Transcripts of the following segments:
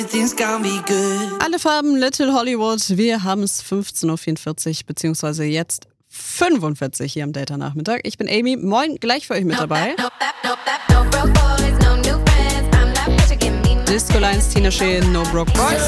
Alle Farben Little Hollywood. Wir haben es 15.44 Uhr, beziehungsweise jetzt 45 hier am Delta-Nachmittag. Ich bin Amy, moin, gleich für euch mit dabei. Disco Lines, Tina Shea, No Broke Boys.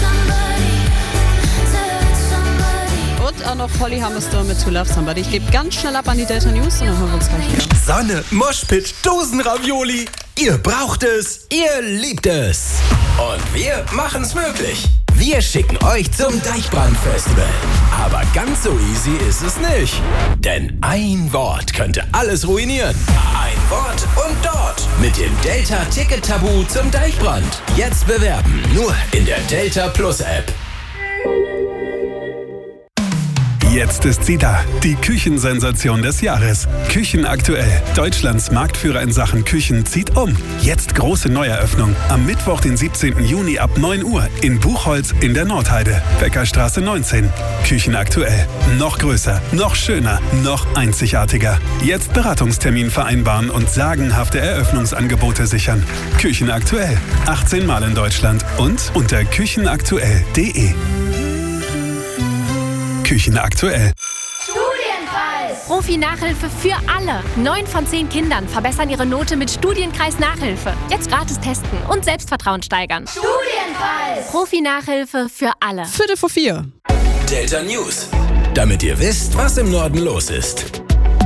Und auch noch Holly Humberstone mit To Love Somebody. Ich gebe ganz schnell ab an die Delta News und dann hören wir uns gleich wieder. Sonne, Moshpit, Dosenravioli. Ihr braucht es, ihr liebt es. Und wir machen's möglich. Wir schicken euch zum Deichbrand-Festival. Aber ganz so easy ist es nicht. Denn ein Wort könnte alles ruinieren. Ein Wort und dort. Mit dem Delta-Ticket-Tabu zum Deichbrand. Jetzt bewerben. Nur in der Delta Plus App. Jetzt ist sie da, die Küchensensation des Jahres. Küchenaktuell. Deutschlands Marktführer in Sachen Küchen zieht um. Jetzt große Neueröffnung. Am Mittwoch, den 17. Juni ab 9 Uhr in Buchholz in der Nordheide. Bäckerstraße 19. Küchenaktuell. Noch größer, noch schöner, noch einzigartiger. Jetzt Beratungstermin vereinbaren und sagenhafte Eröffnungsangebote sichern. Küchenaktuell. 18 Mal in Deutschland und unter küchenaktuell.de. Küchenaktuell. Studienkreis! Profi-Nachhilfe für alle. 9 von 10 Kindern verbessern ihre Note mit Studienkreis-Nachhilfe. Jetzt gratis testen und Selbstvertrauen steigern. Studienkreis! Profi-Nachhilfe für alle. Viertel vor 4. Delta News. Damit ihr wisst, was im Norden los ist.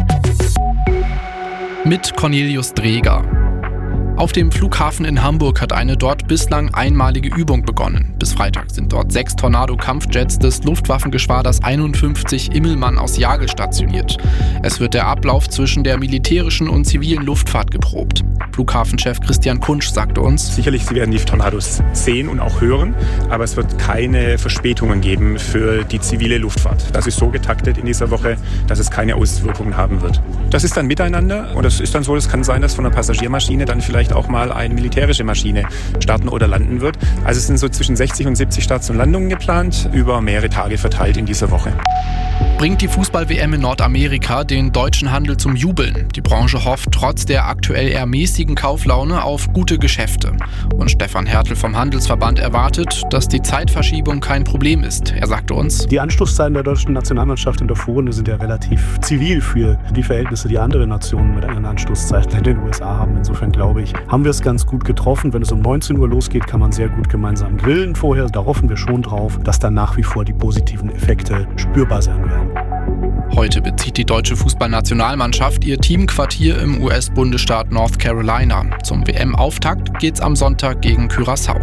Mit Cornelius Dreger. Auf dem Flughafen in Hamburg hat eine dort bislang einmalige Übung begonnen. Bis Freitag sind dort 6 Tornado-Kampfjets des Luftwaffengeschwaders 51 Immelmann aus Jagel stationiert. Es wird der Ablauf zwischen der militärischen und zivilen Luftfahrt geprobt. Flughafenchef Christian Kunsch sagte uns: Sicherlich, Sie werden die Tornados sehen und auch hören, aber es wird keine Verspätungen geben für die zivile Luftfahrt. Das ist so getaktet in dieser Woche, dass es keine Auswirkungen haben wird. Das ist dann miteinander und es ist dann so, es kann sein, dass von einer Passagiermaschine dann vielleicht auch mal eine militärische Maschine starten oder landen wird. Also es sind so zwischen 60 und 70 Starts und Landungen geplant, über mehrere Tage verteilt in dieser Woche. Bringt die Fußball-WM in Nordamerika den deutschen Handel zum Jubeln? Die Branche hofft trotz der aktuell eher mäßigen Kauflaune auf gute Geschäfte. Und Stefan Hertel vom Handelsverband erwartet, dass die Zeitverschiebung kein Problem ist. Er sagte uns: Die Anstoßzeiten der deutschen Nationalmannschaft in der Vorrunde sind ja relativ zivil für die Verhältnisse, die andere Nationen mit ihren Anstoßzeiten in den USA haben. Insofern glaube ich, haben wir es ganz gut getroffen. Wenn es um 19 Uhr losgeht, kann man sehr gut gemeinsam grillen vorher. Da hoffen wir schon drauf, dass dann nach wie vor die positiven Effekte spürbar sein werden. Heute bezieht die deutsche Fußballnationalmannschaft ihr Teamquartier im US-Bundesstaat North Carolina. Zum WM-Auftakt geht's am Sonntag gegen Curaçao.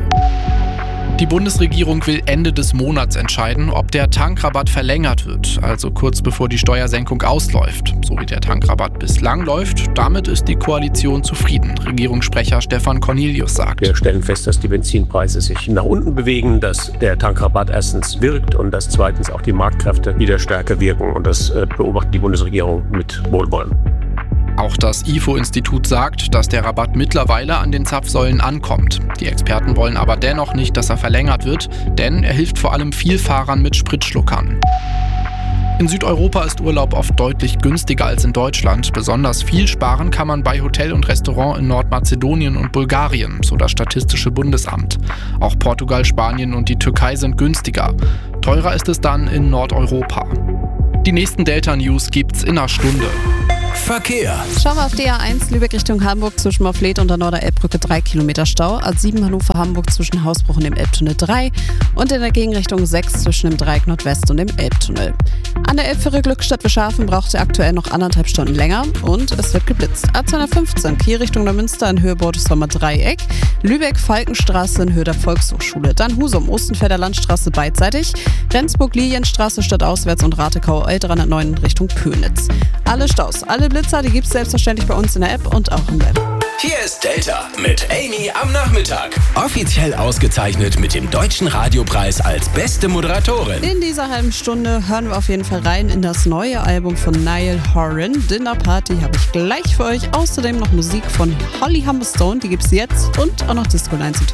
Die Bundesregierung will Ende des Monats entscheiden, ob der Tankrabatt verlängert wird, also kurz bevor die Steuersenkung ausläuft. So wie der Tankrabatt bislang läuft, damit ist die Koalition zufrieden. Regierungssprecher Stefan Cornelius sagt: Wir stellen fest, dass die Benzinpreise sich nach unten bewegen, dass der Tankrabatt erstens wirkt und dass zweitens auch die Marktkräfte wieder stärker wirken. Und das beobachtet die Bundesregierung mit Wohlwollen. Auch das IFO-Institut sagt, dass der Rabatt mittlerweile an den Zapfsäulen ankommt. Die Experten wollen aber dennoch nicht, dass er verlängert wird, denn er hilft vor allem Vielfahrern mit Spritschluckern. In Südeuropa ist Urlaub oft deutlich günstiger als in Deutschland. Besonders viel sparen kann man bei Hotel und Restaurant in Nordmazedonien und Bulgarien, so das Statistische Bundesamt. Auch Portugal, Spanien und die Türkei sind günstiger. Teurer ist es dann in Nordeuropa. Die nächsten Delta-News gibt's in einer Stunde. Verkehr. Schauen wir auf die A1 Lübeck Richtung Hamburg zwischen Morfleet und der Norder-Elbbrücke 3 Kilometer Stau. A7 Hannover-Hamburg zwischen Hausbruch und dem Elbtunnel 3. Und in der Gegenrichtung 6 zwischen dem Dreieck Nordwest und dem Elbtunnel. An der Elbfähre Glückstadt-Wischhafen braucht ihr aktuell noch 1,5 Stunden länger. Und es wird geblitzt. A215 Kiel Richtung Neumünster in Höhe Bortesholmer Dreieck. Lübeck-Falkenstraße in Höhe der Volkshochschule. Dann Husum, Ostenfelder Landstraße beidseitig. Rendsburg-Lilienstraße stadtauswärts und Ratekau L309 in Richtung Pönitz. Alle Staus, alle Blitzer, die gibt's selbstverständlich bei uns in der App und auch im Web. Hier ist Delta mit Amy am Nachmittag. Offiziell ausgezeichnet mit dem Deutschen Radiopreis als beste Moderatorin. In dieser halben Stunde hören wir auf jeden Fall rein in das neue Album von Niall Horan. Dinner Party habe ich gleich für euch. Außerdem noch Musik von Holly Humberstone, die gibt's jetzt. Und auch noch Disco Lines und